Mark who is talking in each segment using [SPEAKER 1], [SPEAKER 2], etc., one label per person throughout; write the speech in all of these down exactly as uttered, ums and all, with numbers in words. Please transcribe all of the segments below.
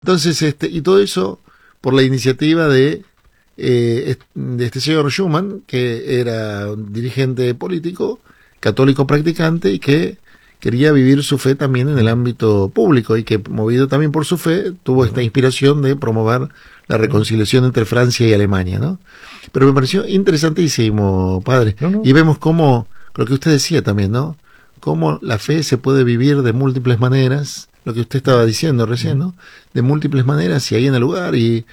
[SPEAKER 1] Entonces, este, y todo eso por la iniciativa de, eh, de este señor Schuman, que era un dirigente político, católico practicante, y que quería vivir su fe también en el ámbito público, y que, movido también por su fe, tuvo esta inspiración de promover la reconciliación entre Francia y Alemania, ¿no? Pero me pareció interesantísimo, padre. No, no. Y vemos cómo, lo que usted decía también, ¿no? Cómo la fe se puede vivir de múltiples maneras, lo que usted estaba diciendo recién, ¿no? De múltiples maneras y ahí en el lugar, y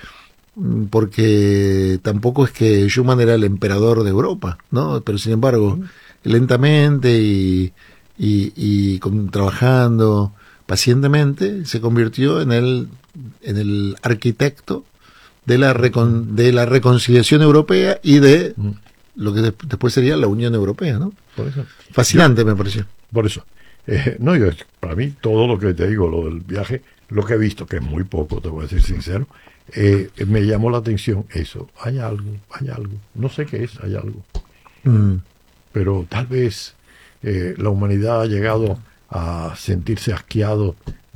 [SPEAKER 1] porque tampoco es que Schuman era el emperador de Europa, ¿no? Pero sin embargo, lentamente y, y, y con, trabajando pacientemente, se convirtió en el, en el arquitecto de la, recon, de la reconciliación europea y de lo que de, después sería la Unión Europea, ¿no?
[SPEAKER 2] Por eso.
[SPEAKER 1] Fascinante,
[SPEAKER 2] Yo,
[SPEAKER 1] me pareció.
[SPEAKER 2] Por eso. Eh, no, yo, para mí, todo lo que te digo, lo del viaje, lo que he visto, que es muy poco, te voy a decir sincero, eh, me llamó la atención eso. Hay algo, hay algo. No sé qué es, hay algo. Mm. Pero tal vez eh, la humanidad ha llegado a sentirse asqueado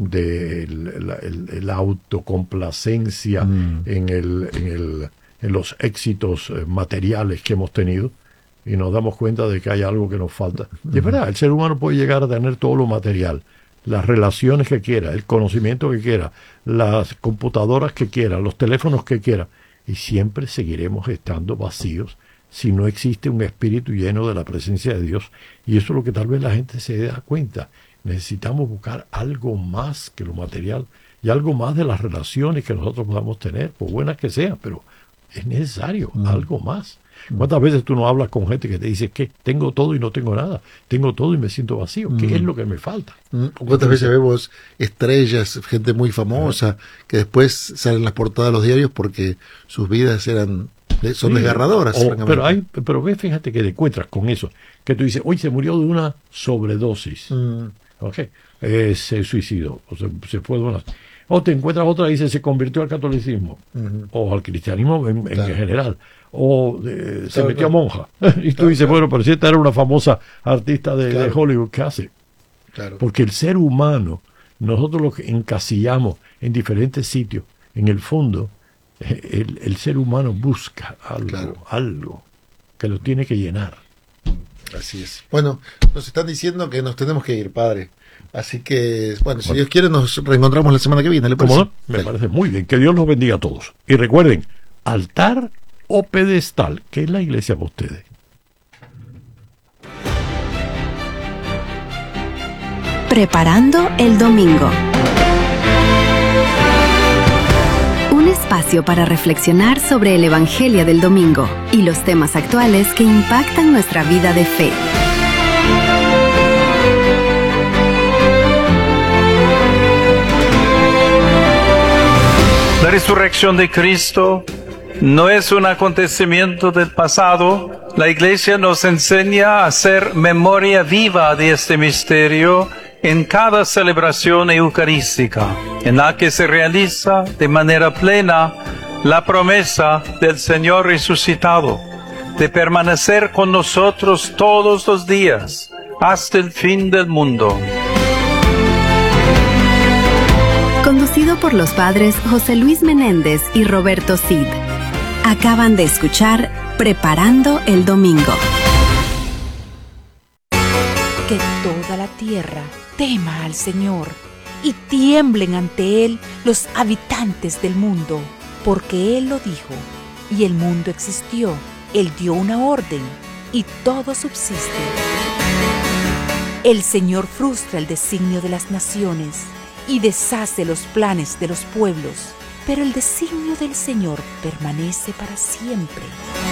[SPEAKER 2] de la, el, el autocomplacencia mm. en, el, en, el, en los éxitos materiales que hemos tenido, y nos damos cuenta de que hay algo que nos falta. Y es verdad, el ser humano puede llegar a tener todo lo material, las relaciones que quiera, el conocimiento que quiera, las computadoras que quiera, los teléfonos que quiera, y siempre seguiremos estando vacíos si no existe un espíritu lleno de la presencia de Dios. Y eso es lo que tal vez la gente se da cuenta. Necesitamos buscar algo más que lo material y algo más de las relaciones que nosotros podamos tener, por buenas que sean, pero es necesario mm. algo más. ¿Cuántas veces tú no hablas con gente que te dice que tengo todo y no tengo nada? Tengo todo y me siento vacío. ¿Qué mm. es lo que me falta?
[SPEAKER 1] Mm. ¿Cuántas veces vemos estrellas, gente muy famosa, que después salen en las portadas de los diarios porque sus vidas eran son sí, desgarradoras?
[SPEAKER 2] O, pero hay, pero ves, fíjate que te encuentras con eso, que tú dices, hoy se murió de una sobredosis. Mm. Okay. Eh, se suicidó, o se, se fue de una... O te encuentras otra y dice, se convirtió al catolicismo, uh-huh. o al cristianismo en, en claro. general, o eh, se claro, metió claro. a monja. Y tú claro, dices, claro. bueno, pero si esta era una famosa artista de, claro. de Hollywood, ¿qué hace? Claro. Porque el ser humano, nosotros lo que encasillamos en diferentes sitios, en el fondo, el, el ser humano busca algo, claro. algo que lo tiene que llenar.
[SPEAKER 1] Así es. Bueno, nos están diciendo que nos tenemos que ir, padre. Así que, bueno, si bueno. Dios quiere, nos reencontramos la semana que viene. ¿Le parece?
[SPEAKER 2] ¿Cómo no? Me Dale. parece muy bien. Que Dios los bendiga a todos. Y recuerden, altar o pedestal, que es la iglesia para ustedes.
[SPEAKER 3] Preparando el domingo. Un espacio para reflexionar sobre el Evangelio del domingo y los temas actuales que impactan nuestra vida de fe.
[SPEAKER 4] La resurrección de Cristo no es un acontecimiento del pasado. La Iglesia nos enseña a hacer memoria viva de este misterio en cada celebración eucarística, en la que se realiza de manera plena la promesa del Señor resucitado, de permanecer con nosotros todos los días, hasta el fin del mundo.
[SPEAKER 3] Conducido por los padres José Luis Menéndez y Roberto Cid. Acaban de escuchar Preparando el Domingo.
[SPEAKER 5] Que toda la tierra tema al Señor y tiemblen ante Él los habitantes del mundo, porque Él lo dijo y el mundo existió. Él dio una orden y todo subsiste. El Señor frustra el designio de las naciones y deshace los planes de los pueblos, pero el designio del Señor permanece para siempre.